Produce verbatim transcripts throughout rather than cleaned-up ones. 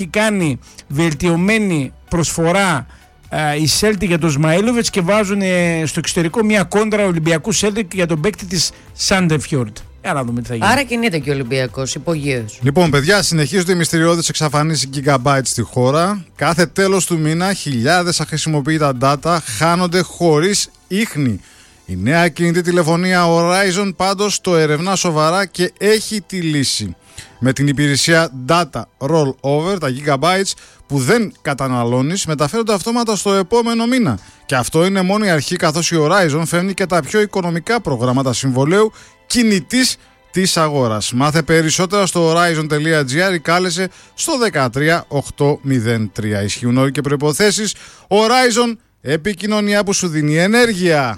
έχει κάνει βελτιωμένη προσφορά η Celtic για τον Σμαήλοβιτς και βάζουν στο εξωτερικό μια κόντρα Ολυμπιακού Celtic για τον παίκτη της Σάντεφιορντ. Για να δούμε τι θα γίνει. Άρα κινείται και ο Ολυμπιακός, υπογείως. Λοιπόν, παιδιά, συνεχίζονται οι μυστηριώδεις εξαφανίσεις Gigabyte στη χώρα. Κάθε τέλος του μήνα, χιλιάδες αχρησιμοποιητά data χάνονται χωρίς ίχνη. Η νέα κινητή τηλεφωνία Horizon πάντως το ερευνά σοβαρά και έχει τη λύση. Με την υπηρεσία Data Rollover, τα Gigabytes που δεν καταναλώνεις μεταφέρονται αυτόματα στο επόμενο μήνα. Και αυτό είναι μόνο η αρχή, καθώς η Horizon φέρνει και τα πιο οικονομικά προγράμματα συμβολέου κινητής της αγοράς. Μάθε περισσότερα στο horizon.gr ή κάλεσε στο δεκατρία οκτακόσια τρία. Ισχύουν όροι και προϋποθέσεις. Horizon, επικοινωνία που σου δίνει ενέργεια.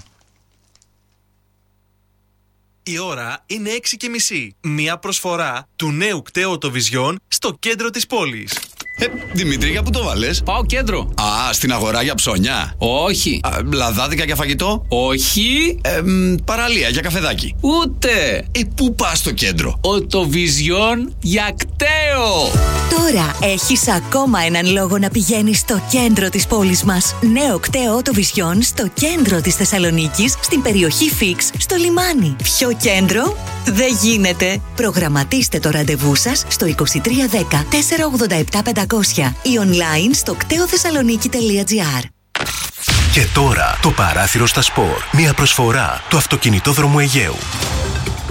Η ώρα είναι έξι και μισή. Μία προσφορά του νέου κταίου το Vision στο κέντρο της πόλης. Ε, Δημήτρη, για πού το βάλες? Πάω κέντρο. Α, στην αγορά για ψώνια. Όχι. Α, λαδάδικα για φαγητό. Όχι. Ε, μ, παραλία για καφεδάκι. Ούτε. Ε, πού πας στο κέντρο? Ο το Vision για κταίο. Τώρα έχεις ακόμα έναν λόγο να πηγαίνεις στο κέντρο της πόλης μας. Νέο κταίο το Vision στο κέντρο της Θεσσαλονίκης, στην περιοχή Φίξ, στο λιμάνι. Πιο κέντρο δεν γίνεται. Προγραμματίστε το ραντεβού σας στο είκοσι τρία δέκα τετρακόσια ογδόντα επτά πεντακόσια ή online στο κταίο θεσσαλονίκη τελεία τζι άρ. Και τώρα το παράθυρο στα σπορ. Μια προσφορά του αυτοκινητόδρομου Αιγαίου.